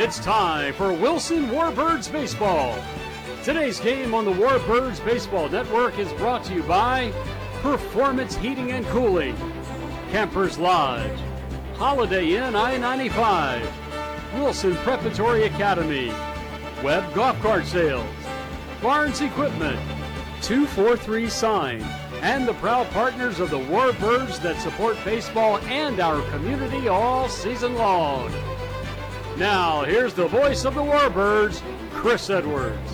It's time for Wilson Warbirds Baseball. Today's game on the Warbirds Baseball Network is brought to you by Performance Heating and Cooling, Campers Lodge, Holiday Inn I-95, Wilson Preparatory Academy, Webb Golf Cart Sales, Barnes Equipment, 243 Sign, and the proud partners of the Warbirds that support baseball and our community all season long. Now, here's the voice of the Warbirds, Chris Edwards.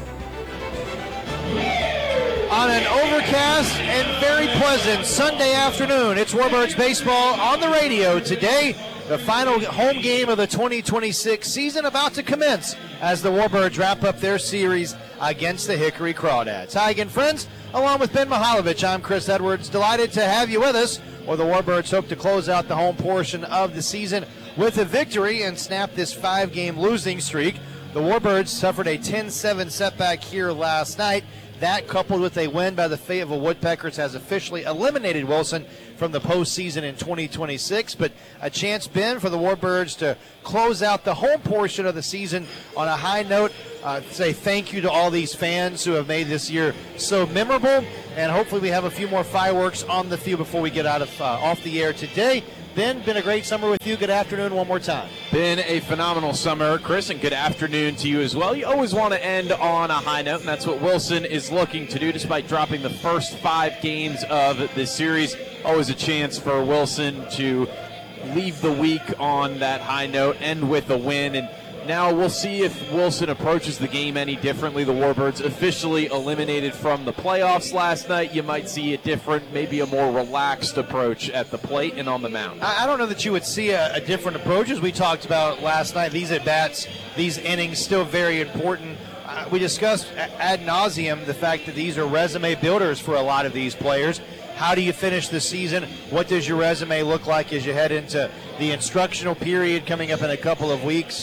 On an overcast and very pleasant Sunday afternoon, it's Warbirds Baseball on the radio today. The final home game of the 2026 season about to commence as the Warbirds wrap up their series against the Hickory Crawdads. Hi again, friends. Along with Ben Mihaljevic, I'm Chris Edwards. Delighted to have you with us, where the Warbirds hope to close out the home portion of the season with a victory and snap this 5-game losing streak. The Warbirds suffered a 10-7 setback here last night. That, coupled with a win by the Fayetteville Woodpeckers, has officially eliminated Wilson from the postseason in 2026. But a chance, Ben, for the Warbirds to close out the home portion of the season on a high note. Say thank you to all these fans who have made this year so memorable. And hopefully we have a few more fireworks on the field before we get out of off the air today. Ben, been a great summer with you. Good afternoon one more time. Been a phenomenal summer, Chris, and good afternoon to you as well. You always want to end on a high note, and that's what Wilson is looking to do despite dropping the first 5 games of this series. Always a chance for Wilson to leave the week on that high note, end with a win, and now we'll see if Wilson approaches the game any differently. The Warbirds officially eliminated from the playoffs last night. You might see a different, maybe a more relaxed approach at the plate and on the mound. I don't know that you would see a different approach. As we talked about last night, these at-bats, these innings, still very important. We discussed ad nauseum the fact that these are resume builders for a lot of these players. How do you finish the season? What does your resume look like as you head into the instructional period coming up in a couple of weeks?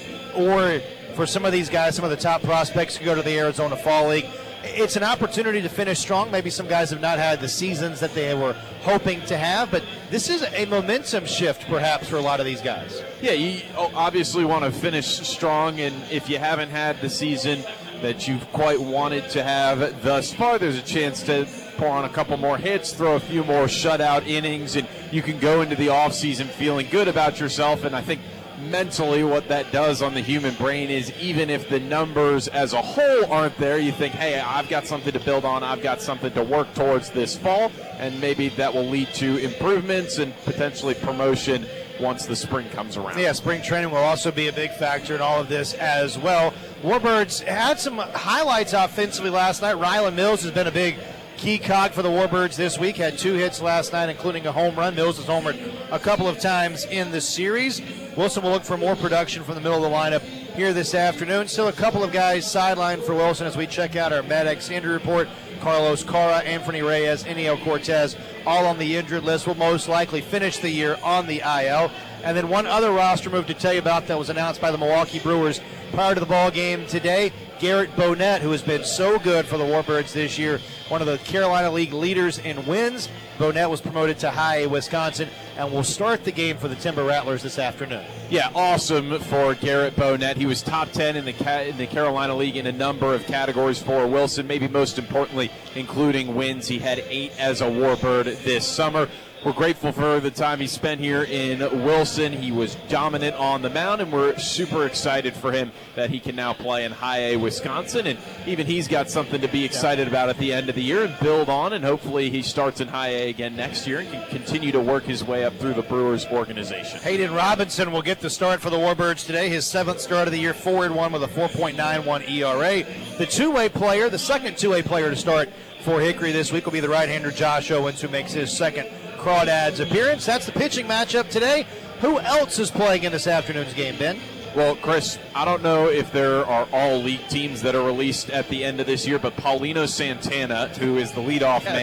Or for some of these guys, some of the top prospects who go to the Arizona Fall League, it's an opportunity to finish strong. Maybe some guys have not had the seasons that they were hoping to have, but this is a momentum shift perhaps for a lot of these guys. Yeah, you obviously want to finish strong, and if you haven't had the season that you've quite wanted to have thus far, there's a chance to pour on a couple more hits, throw a few more shutout innings, and you can go into the offseason feeling good about yourself. And I think mentally what that does on the human brain is, even if the numbers as a whole aren't there, you think, hey, I've got something to build on, I've got something to work towards this fall, and maybe that will lead to improvements and potentially promotion once the spring comes around. Yeah, spring training will also be a big factor in all of this as well. Warbirds had some highlights offensively last night. Rylan Mills has been a big key cog for the Warbirds this week. Had 2 hits last night, including a home run. Mills has homered a couple of times in the series. Wilson will look for more production from the middle of the lineup here this afternoon. Still a couple of guys sidelined for Wilson as we check out our MedX injury report. Carlos Cara, Anthony Reyes, Eniel Cortez, all on the injured list, will most likely finish the year on the IL. And then one other roster move to tell you about that was announced by the Milwaukee Brewers prior to the ball game today. Garrett Bonett, who has been so good for the Warbirds this year, one of the Carolina League leaders in wins. Bonett was promoted to High A, Wisconsin, and will start the game for the Timber Rattlers this afternoon. Yeah, awesome for Garrett Bonett. He was top 10 in the Carolina League in a number of categories for Wilson, maybe most importantly including wins. He had 8 as a Warbird this summer. We're grateful for the time he spent here in Wilson. He was dominant on the mound, and we're super excited for him that he can now play in High A, Wisconsin. And even he's got something to be excited about at the end of the year and build on, and hopefully he starts in High A again next year and can continue to work his way up through the Brewers organization. Hayden Robinson will get the start for the Warbirds today. His 7th start of the year, 4-1 with a 4.91 ERA. The two-way player, the second two-way player to start for Hickory this week will be the right-hander Josh Owens, who makes his second Crawdads appearance. That's the pitching matchup today. Who else is playing in this afternoon's game, Ben? Well, Chris, I don't know if there are all league teams that are released at the end of this year, but Paulino Santana, who is the leadoff man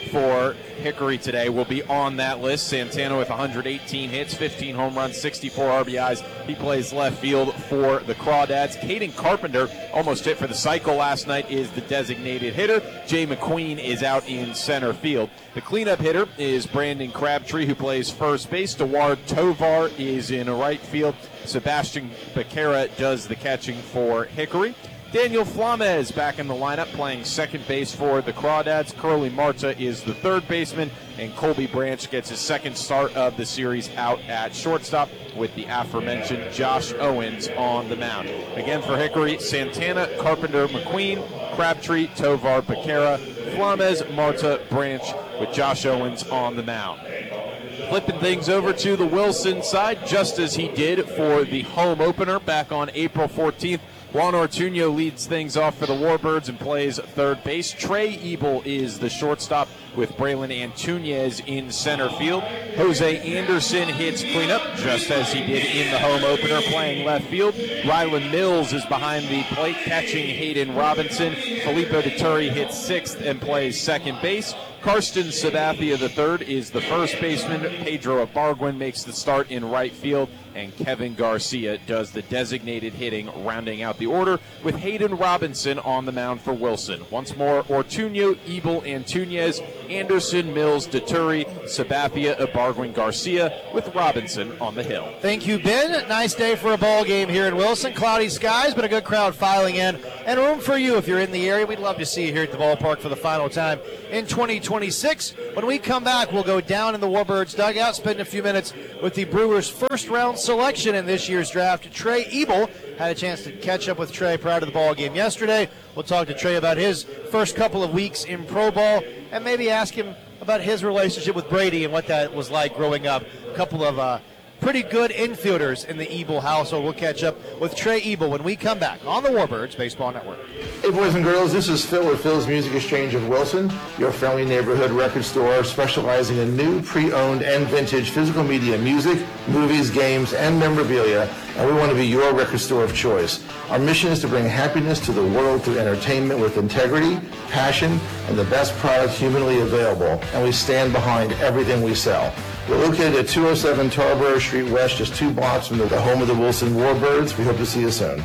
for Hickory today will be on that list. Santana with 118 hits, 15 home runs, 64 RBIs. He plays left field for the Crawdads. Caden Carpenter almost hit for the cycle last night, is the designated hitter. Jay McQueen is out in center field. The cleanup hitter is Brandon Crabtree, who plays first base. Deward Tovar is in right field. Sebastian Becerra does the catching for Hickory. Daniel Flames back in the lineup playing second base for the Crawdads. Curly Marta is the third baseman, and Colby Branch gets his second start of the series out at shortstop with the aforementioned Josh Owens on the mound. Again for Hickory, Santana, Carpenter, McQueen, Crabtree, Tovar, Becerra, Flames, Marta, Branch with Josh Owens on the mound. Flipping things over to the Wilson side, just as he did for the home opener back on April 14th. Juan Ortuño leads things off for the Warbirds and plays third base. Trey Ebel is the shortstop with Braylon Antunez in center field. Jose Anderson hits cleanup, just as he did in the home opener, playing left field. Rylan Mills is behind the plate, catching Hayden Robinson. Filippo Deturi hits sixth and plays second base. Karsten Sabathia III is the first baseman. Pedro Ibargüen makes the start in right field, and Kevin Garcia does the designated hitting, rounding out the order with Hayden Robinson on the mound for Wilson. Once more, Ortuño, Ebel, Antunez, Anderson, Mills, Deturi, Sabathia, Ibargüen, Garcia with Robinson on the hill. Thank you, Ben. Nice day for a ball game here in Wilson. Cloudy skies, but a good crowd filing in, and room for you if you're in the area. We'd love to see you here at the ballpark for the final time in 2026. When we come back, we'll go down in the Warbirds dugout, spend a few minutes with the Brewers' first-round selection in this year's draft. Trey Ebel had a chance to catch up with Trey prior to the ball game yesterday. We'll talk to Trey about his first couple of weeks in pro ball and maybe ask him about his relationship with Brady and what that was like growing up. A couple of pretty good infielders in the Ebel household. We'll catch up with Trey Ebel when we come back on the Warbirds Baseball Network. Hey boys and girls, this is Phil with Phil's Music Exchange of Wilson, your friendly neighborhood record store specializing in new, pre-owned, and vintage physical media, music, movies, games, and memorabilia, and we want to be your record store of choice. Our mission is to bring happiness to the world through entertainment with integrity, passion, and the best product humanly available, and we stand behind everything we sell. We're located at 207 Tarboro Street West, just 2 blocks from the home of the Wilson Warbirds. We hope to see you soon.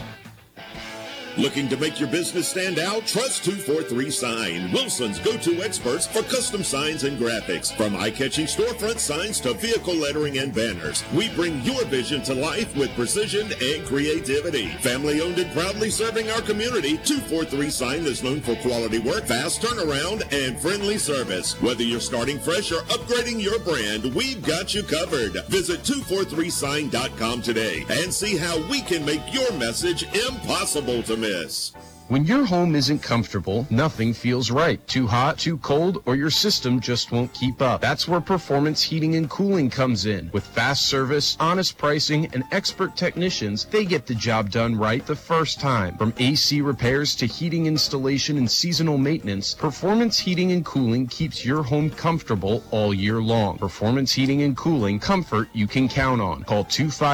Looking to make your business stand out? Trust 243 Sign, Wilson's go-to experts for custom signs and graphics. From eye-catching storefront signs to vehicle lettering and banners, we bring your vision to life with precision and creativity. Family-owned and proudly serving our community, 243 Sign is known for quality work, fast turnaround, and friendly service. Whether you're starting fresh or upgrading your brand, we've got you covered. Visit 243sign.com today and see how we can make your message impossible to miss. When your home isn't comfortable, nothing feels right. Too hot, too cold, or your system just won't keep up. That's where Performance Heating and Cooling comes in. With fast service, honest pricing, and expert technicians, they get the job done right the first time. From AC repairs to heating installation and seasonal maintenance, Performance Heating and Cooling keeps your home comfortable all year long. Performance Heating and Cooling, comfort you can count on. Call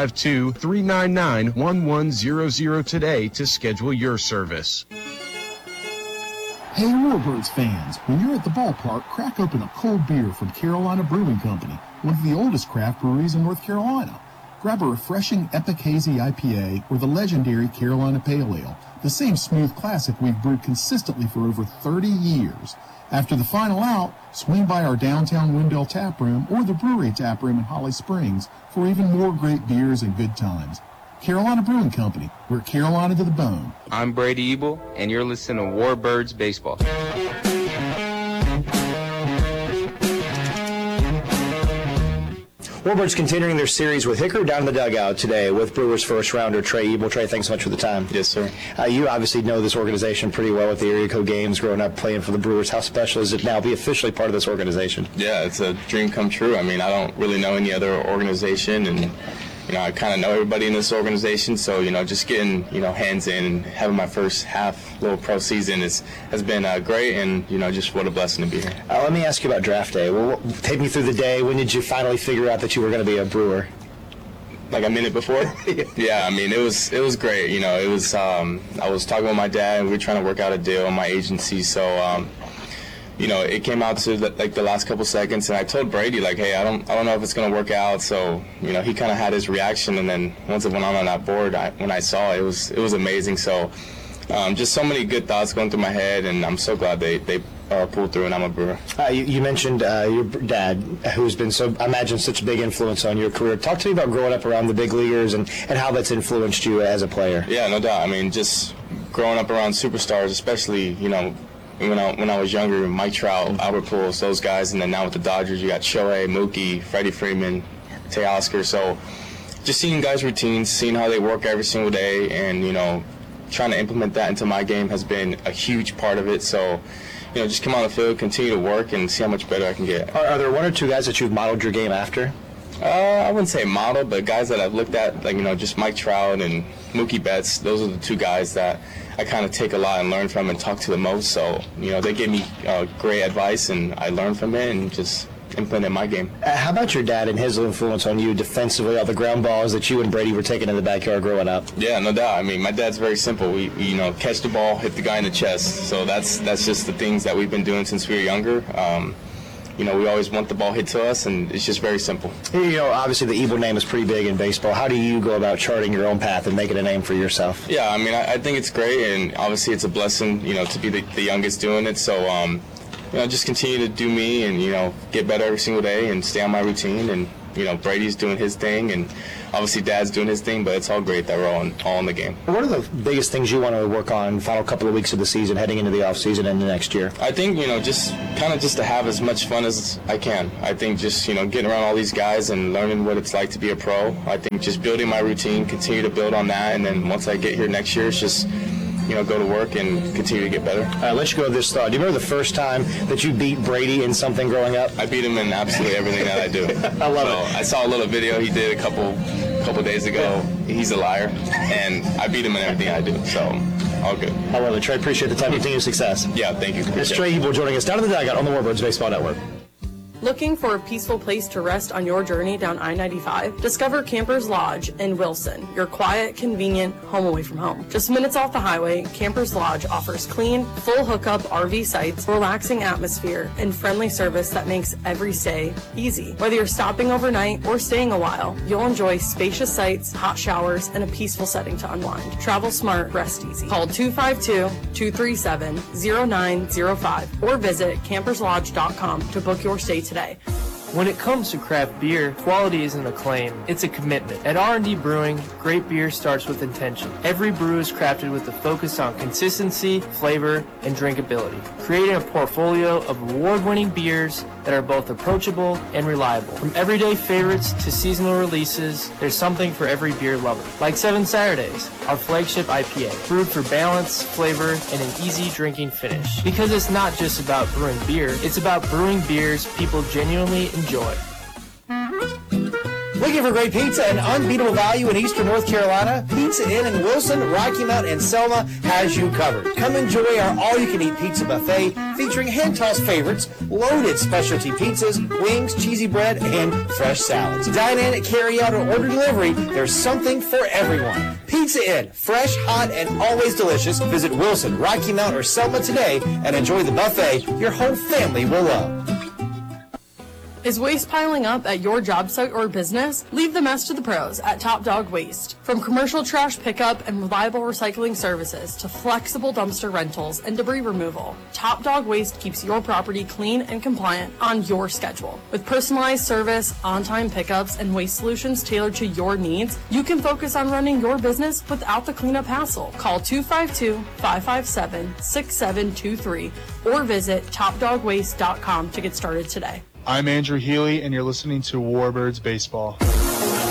252-399-1100 today to schedule your service. Hey, Warbirds fans, when you're at the ballpark, crack open a cold beer from Carolina Brewing Company, one of the oldest craft breweries in North Carolina. Grab a refreshing Epic Hazy IPA or the legendary Carolina Pale Ale, the same smooth classic we've brewed consistently for over 30 years. After the final out, swing by our downtown Wendell Tap Room or the Brewery Tap Room in Holly Springs for even more great beers and good times. Carolina Brewing Company, we're Carolina to the bone. I'm Brady Ebel, and you're listening to Warbirds Baseball. Warbirds continuing their series with Hickory down in the dugout today with Brewers first rounder Trey Ebel. Trey, thanks so much for the time. Yes, sir. You obviously know this organization pretty well with the area code games, growing up playing for the Brewers. How special is it now to be officially part of this organization? Yeah, it's a dream come true. I mean, I don't really know any other organization, and I kind of know everybody in this organization, so, just getting, hands in and having my first little pro season has been great, and, just what a blessing to be here. Let me ask you about draft day. Well, take me through the day. When did you finally figure out that you were going to be a Brewer? Like a minute before? Yeah, I mean, it was great. It was, I was talking with my dad, and we were trying to work out a deal in my agency, so, it came out to the last couple seconds, and I told Brady, like, hey, I don't know if it's going to work out. So, he kind of had his reaction, and then once it went on that board, when I saw it, it was amazing. So, just so many good thoughts going through my head, and I'm so glad they pulled through, and I'm a Brewer. You mentioned your dad, who's been I imagine such a big influence on your career. Talk to me about growing up around the big leaguers and how that's influenced you as a player. Yeah, no doubt. I mean, just growing up around superstars, especially, when I was younger, Mike Trout, Albert Pujols, those guys, and then now with the Dodgers, you got Shohei, Mookie, Freddie Freeman, Teoscar. So just seeing guys' routines, seeing how they work every single day, and, trying to implement that into my game has been a huge part of it. So, just come on the field, continue to work, and see how much better I can get. Are there one or two guys that you've modeled your game after? I wouldn't say model, but guys that I've looked at, just Mike Trout and Mookie Betts. Those are the two guys that I kind of take a lot and learn from and talk to the most. So, they give me great advice, and I learn from it and just implement in my game. How about your dad and his influence on you defensively, all the ground balls that you and Brady were taking in the backyard growing up? Yeah, no doubt. I mean, my dad's very simple. We catch the ball, hit the guy in the chest. So that's just the things that we've been doing since we were younger. We always want the ball hit to us, and it's just very simple. Obviously the Ebel name is pretty big in baseball. How do you go about charting your own path and making a name for yourself? Yeah, I mean, I think it's great, and obviously it's a blessing, to be the youngest doing it. So, just continue to do me and, get better every single day and stay on my routine. And, Brady's doing his thing, and obviously Dad's doing his thing, but it's all great that we're all in the game. What are the biggest things you want to work on the final couple of weeks of the season, heading into the offseason and the next year? I think, just to have as much fun as I can. I think just, getting around all these guys and learning what it's like to be a pro. I think just building my routine, continue to build on that, and then once I get here next year, it's just go to work and continue to get better. Let's go with this thought. Do you remember the first time that you beat Brady in something growing up? I beat him in absolutely everything that I do. I love it. I saw a little video he did a couple days ago. He's a liar, and I beat him in everything I do. So, all good. I love it. Trey, appreciate the time. Continued success. Yeah, thank you. It's Trey Ebel joining us down in the dugout on the Warbirds Baseball Network. Looking for a peaceful place to rest on your journey down I-95? Discover Campers Lodge in Wilson, your quiet, convenient home away from home. Just minutes off the highway, Campers Lodge offers clean, full hookup RV sites, relaxing atmosphere, and friendly service that makes every stay easy. Whether you're stopping overnight or staying a while, you'll enjoy spacious sites, hot showers, and a peaceful setting to unwind. Travel smart, rest easy. Call 252-237-0905 or visit camperslodge.com to book your stay today. When it comes to craft beer, quality isn't a claim, it's a commitment. At R&D Brewing, great beer starts with intention. Every brew is crafted with a focus on consistency, flavor, and drinkability, creating a portfolio of award-winning beers that are both approachable and reliable. From everyday favorites to seasonal releases, there's something for every beer lover. Like 7 Saturdays, our flagship IPA, brewed for balance, flavor, and an easy drinking finish. Because it's not just about brewing beer, it's about brewing beers people genuinely enjoy. Looking for great pizza and unbeatable value in Eastern North Carolina? Pizza Inn in Wilson, Rocky Mount, and Selma has you covered. Come enjoy our all-you-can-eat pizza buffet featuring hand-tossed favorites, loaded specialty pizzas, wings, cheesy bread, and fresh salads. Dine in, carry out, or order delivery. There's something for everyone. Pizza Inn, fresh, hot, and always delicious. Visit Wilson, Rocky Mount, or Selma today and enjoy the buffet your whole family will love. Is waste piling up at your job site or business? Leave the mess to the pros at Top Dog Waste. From commercial trash pickup and reliable recycling services to flexible dumpster rentals and debris removal, Top Dog Waste keeps your property clean and compliant on your schedule. With personalized service, on-time pickups, and waste solutions tailored to your needs, you can focus on running your business without the cleanup hassle. Call 252-557-6723 or visit topdogwaste.com to get started today. I'm Andrew Healy, and you're listening to Warbirds Baseball.